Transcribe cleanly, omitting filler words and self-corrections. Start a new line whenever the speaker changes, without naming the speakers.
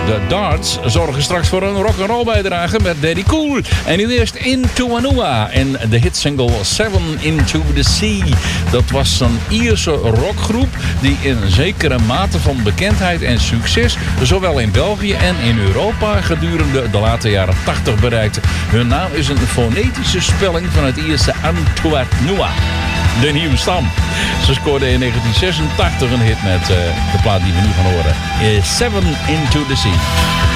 De Darts zorgen straks voor een rock'n'roll bijdrage met Daddy Cool. En nu eerst Into Anua en de hitsingle Seven Into the Sea. Dat was een Ierse rockgroep die in zekere mate van bekendheid en succes zowel in België en in Europa gedurende de late jaren 80 bereikte. Hun naam is een fonetische spelling van het Ierse Antua, de nieuwe stam. Ze scoorden in 1986 een hit met de plaat die we nu gaan horen. Seven Into the Sea.